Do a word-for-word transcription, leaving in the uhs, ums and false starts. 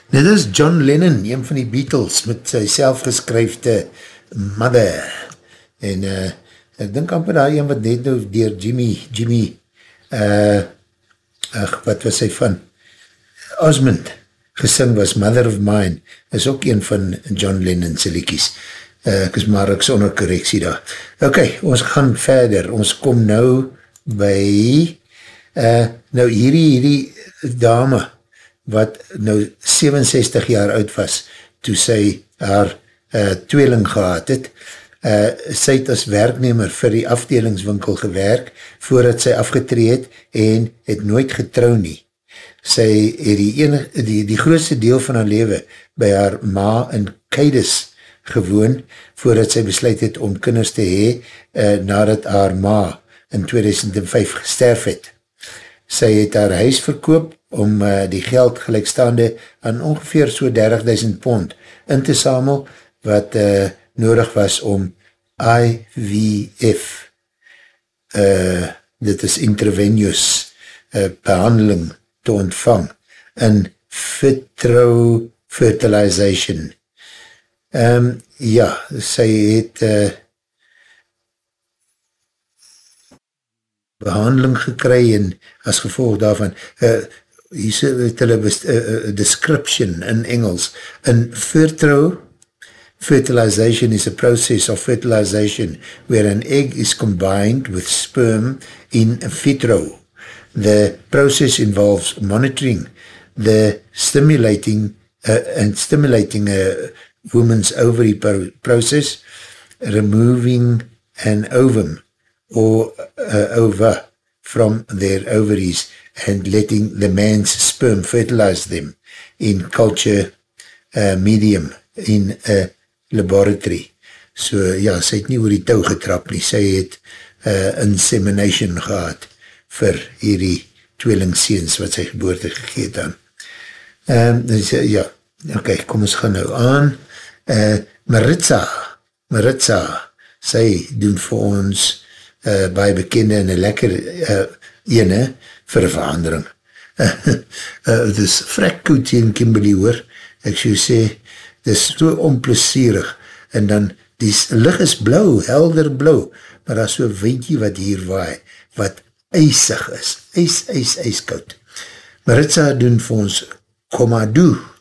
Dit is John Lennon, een van die Beatles, met sy selfgeskryfde Mother. En uh, ek dink amper daar een wat net nou dier Jimmy, Jimmy, uh, ach, wat was hy van? Osmond, gesing was Mother of Mine, is ook een van John Lennon sy liedjies. Uh, ek is maar ek sonder correctie daar. Ok, ons gaan verder, ons kom nou by, uh, nou hierdie, hierdie dame, wat nou sewenzestig jaar oud was, toe sy haar uh, tweeling gehad het. Uh, sy het as werknemer vir die afdelingswinkel gewerk, voordat sy afgetree het, en het nooit getrou nie. Sy het die, enig, die, die grootste deel van haar lewe by haar ma in Keidus gewoon, voordat sy besluit het om kinders te hee, uh, nadat haar ma in tweeduisend vyf gesterf het. Sy het haar huis verkoop om uh, die geld gelijkstaande aan ongeveer so dertig duisend pond in te samel, wat uh, nodig was om I V F, uh, dit is intravenous uh, behandeling te ontvang in vitro fertilization. Um, ja, sy het uh, behandeling gekry en as gevolg daarvan, uh, hier het hulle best, uh, description in Engels, in vitro fertilization is a process of fertilization where an egg is combined with sperm in vitro. The process involves monitoring the stimulating uh, and stimulating a woman's ovary pro process, removing an ovum or uh, ova from their ovaries and letting the man's sperm fertilize them in culture uh, medium in a laboratory. So ja, sy het nie oor die touw getrap nie, sy het uh, insemination gehad vir hierdie tweelingseens wat sy geboorte gegeet aan. Um, dus, uh, ja, ok, kom ons gaan nou aan. Uh, Maritza, Maritza, sy doen vir ons uh, baie bekende en een lekker uh, ene vir een verandering. Uh, uh, het is vrek koud hier in Kimberley hoor, ek so sê, het is so onplezierig, en dan, die lig is blauw, helder blauw, maar daar is so windje wat hier waai, wat ijsig is, ijs, ijs, ijskoud. Maritza doen vir ons Komadoo.